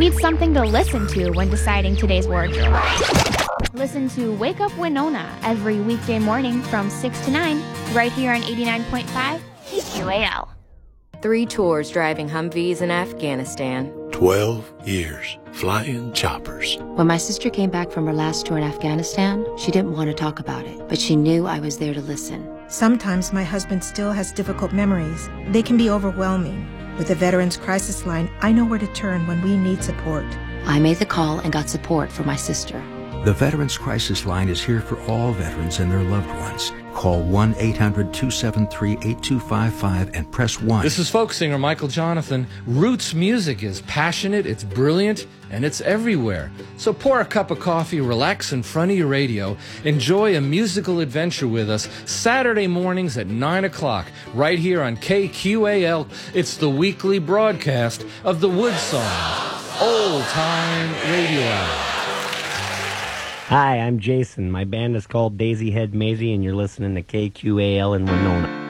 need something to listen to when deciding today's wardrobe. Listen to Wake Up Winona every weekday morning from 6 to 9, right here on 89.5 KQAL. 3 tours driving Humvees in Afghanistan. 12 years flying choppers. When my sister came back from her last tour in Afghanistan, she didn't want to talk about it, but she knew I was there to listen. Sometimes my husband still has difficult memories. They can be overwhelming. With the Veterans Crisis Line, I know where to turn when we need support. I made the call and got support for my sister. The Veterans Crisis Line is here for all veterans and their loved ones. Call 1-800-273-8255 and press 1. This is folk singer Michael Jonathan. Roots music is passionate, it's brilliant, and it's everywhere. So pour a cup of coffee, relax in front of your radio, enjoy a musical adventure with us Saturday mornings at 9 o'clock, right here on KQAL. It's the weekly broadcast of the Wood Song, Old Time Radio Hour. Hi, I'm Jason. My band is called Daisy Head Maisie, and you're listening to KQAL in Winona.